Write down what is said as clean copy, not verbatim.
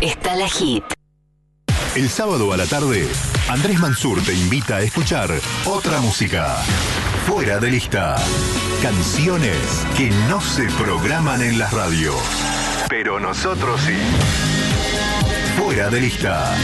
está la hit. El sábado a la tarde, Andrés Mansur te invita a escuchar otra música. Fuera de lista. Canciones que no se programan en las radios. Pero nosotros sí. Fuera de lista.